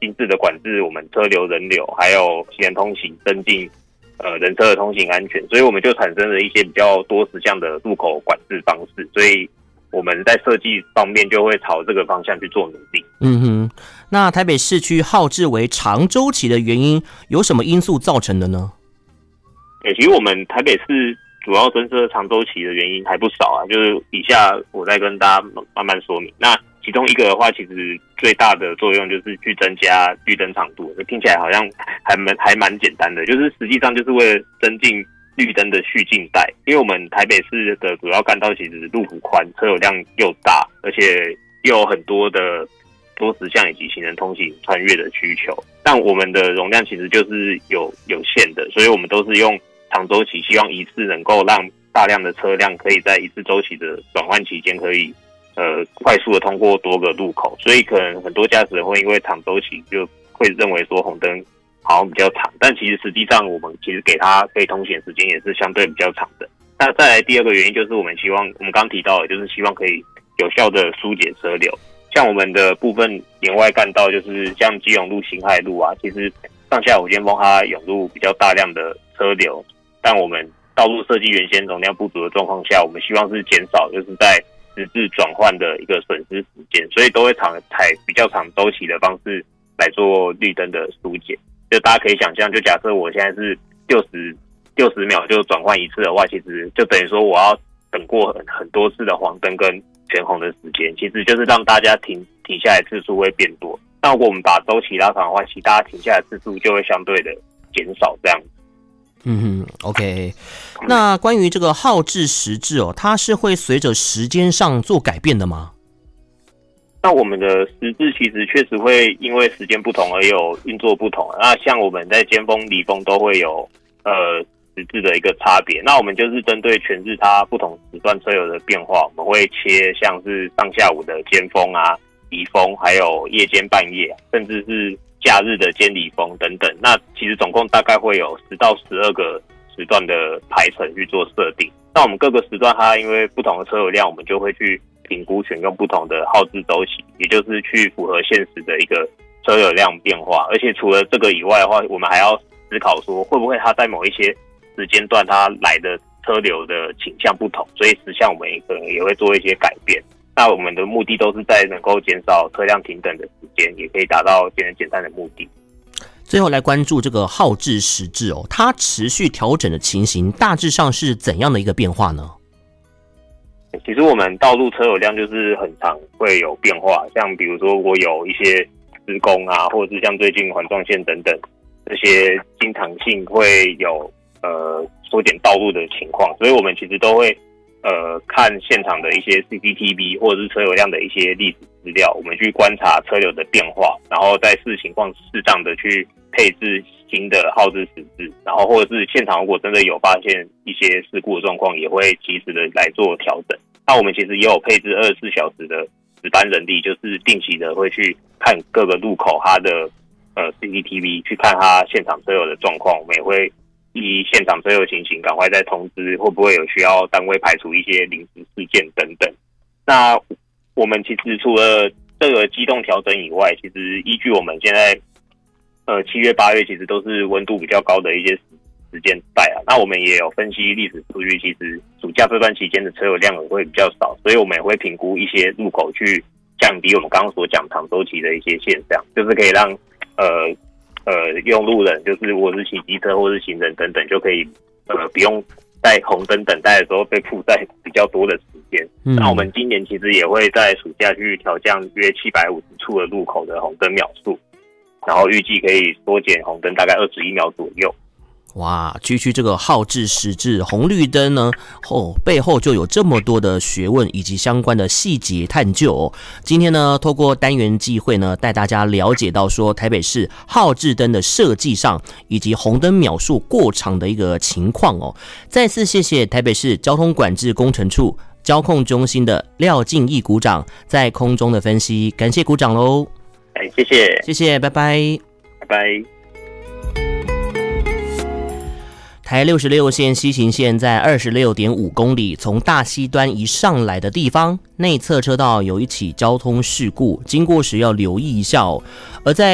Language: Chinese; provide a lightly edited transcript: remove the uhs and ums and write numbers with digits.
精致的管制我们车流、人流，还有行人通行，增进人车的通行安全，所以我们就产生了一些比较多实项的路口管制方式，所以我们在设计方面就会朝这个方向去做努力。 那台北市区号志为长周期的原因有什么因素造成的呢？ 其实我们台北市主要增设长周期的原因还不少啊，就是以下我再跟大家慢慢说明。那其中一个的话，其实最大的作用就是去增加绿灯长度，听起来好像还蛮简单的，就是实际上就是为了增进绿灯的续进带，因为我们台北市的主要干道其实路幅宽，车流量又大，而且又有很多的多实项以及行人通行穿越的需求，但我们的容量其实就是有限的，所以我们都是用长周期，希望一次能够让大量的车辆可以在一次周期的转换期间可以快速的通过多个路口，所以可能很多驾驶人会因为长周期就会认为说红灯好像比较长，但其实实际上我们其实给它可以通行时间也是相对比较长的。那再来第二个原因就是我们刚刚提到的，就是希望可以有效的疏解车流。像我们的部分沿外干道，就是像基隆路、辛亥路啊，其实上下午尖峰它涌入比较大量的车流，但我们道路设计原先容量不足的状况下，我们希望是减少就是在实质转换的一个损失时间，所以都会采比较长周期的方式来做绿灯的疏解。就大家可以想象，就假设我现在是60秒就转换一次的话，其实就等于说我要等过很多次的黄灯跟全红的时间，其实就是让大家停下来次数会变多。那如果我们把周期拉长的话，其实大家停下来次数就会相对的减少这样子。 OK。那关于这个号志时制它是会随着时间上做改变的吗？ 那我们的时制其实确实会因为时间不同而有运作不同。那像我们在尖峰、离峰都会有时制的一个差别。那我们就是针对全日它不同时段车流的变化，我们会切像是上下午的尖峰啊、离峰，还有夜间、半夜，甚至是假日的尖离峰等等。那其实总共大概会有10到12个时段的排程去做设定。那我们各个时段它因为不同的车流量，我们就会去评估选用不同的号志周期，也就是去符合现实的一个车流量变化。而且除了这个以外的话，我们还要思考说会不会它在某一些时间段它来的车流的倾向不同，所以实项我们可能也会做一些改变。那我们的目的都是在能够减少车辆停等的时间，也可以达到节能减碳的目的。 最后来关注这个号志时制它持续调整的情形大致上是怎样的一个变化呢？ 其实我们道路车流量就是很常会有变化，像比如说我有一些施工啊，或者是像最近环状线等等这些经常性会有缩减道路的情况，所以我们其实都会看现场的一些 CCTV 或者是车流量的一些历史资料，我们去观察车流的变化，然后再视情况适当的去配置新的号志时制，然后或者是现场如果真的有发现一些事故的状况，也会及时的来做调整。那我们其实也有配置24小时的值班人力，就是定期的会去看各个路口它的CCTV， 去看它现场车流的状况，我们也会依现场车流情形赶快再通知会不会有需要单位排除一些临时事件等等。那我们其实除了这个机动调整以外，其实依据我们现在7月8月其实都是温度比较高的一些时间带啊，那我们也有分析历史数据，其实暑假这段期间的车流量也会比较少，所以我们也会评估一些路口去降低我们刚刚所讲长周期的一些现象，就是可以让用路人，就是如果是骑机车或是行人等等，就可以不用在红灯等待的时候被负载比较多的时间。那我们今年其实也会在暑假去调降约750处的路口的红灯秒数，然后预计可以缩减红灯大概21秒左右。 哇，区区这个号志时制红绿灯呢，背后就有这么多的学问以及相关的细节探究今天呢，透过单元际会呢，带大家了解到说台北市号志灯的设计上，以及红灯秒数过长的一个情况再次谢谢台北市交通管制工程处交控中心的廖敬义股长在空中的分析，感谢股长喽。 谢谢， 拜拜， 拜拜。 台66线西行线在 26.5 公里，从大溪端一上来的地方，内侧车道有一起交通事故，经过时要留意一下而在